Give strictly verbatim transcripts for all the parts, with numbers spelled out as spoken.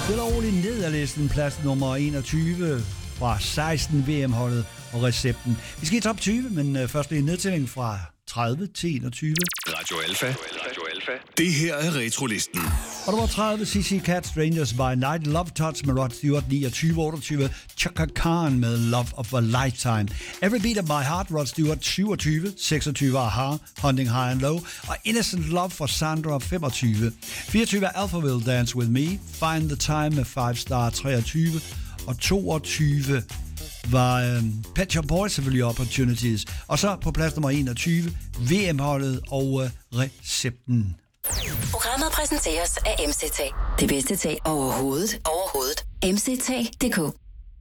Stille og roligt ned ad listen, plads nummer enogtyve fra seksten V M-holdet og recepten. Vi skal i top tyve, men først lige en nedtælling fra tredive til enogtyve. Radio Alfa. Radio Alfa. Det her er Retrolisten. Og der var tredive C C Cat, Strangers by Night, Love Touch med Rod Stewart, niogtyve otteogtyve Chaka Khan med Love of a Lifetime, Every Beat of My Heart, Rod Stewart, syvogtyve seksogtyve A-ha, Hunting High and Low, og Innocent Love for Sandra, femogtyve fireogtyve Alpha Will Dance With Me, Find the Time med five Star, treogtyve og toogtyve var øhm, Pet Shop Boys selvfølgelig Opportunities. Og så på plads nummer enogtyve, V M-holdet og øh, recepten. Programmet præsenteres af M C T. Det bedste tag overhovedet. Overhovedet. M C T punktum d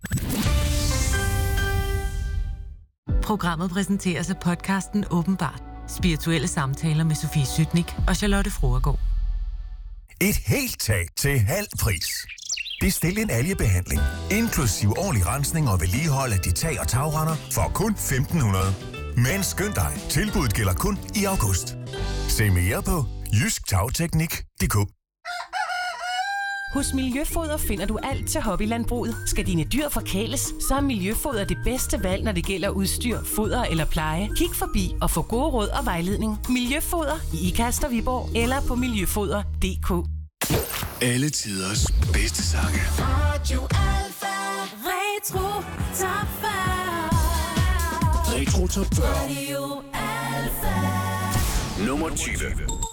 k. Programmet præsenteres af podcasten Åbenbart. Spirituelle samtaler med Sofie Sytnik og Charlotte Fruergaard. Et helt tag til halv pris. Bestil en algebehandling, inklusiv årlig rensning og vedligehold af dit tag- og tagrender for kun femten hundrede. Men skynd dig, tilbuddet gælder kun i august. Se mere på jysk tagteknik punktum d k. Hos Miljøfoder finder du alt til hobbylandbruget. Skal dine dyr forkæles, så er Miljøfoder det bedste valg, når det gælder udstyr, foder eller pleje. Kig forbi og få gode råd og vejledning. Miljøfoder i Ikast og Viborg eller på miljøfoder punktum d k. Alle tiders bedste sange. Radio Alfa. Retro Top fyrre. Retro Top fyrre. Radio Alfa. Nummer tyve.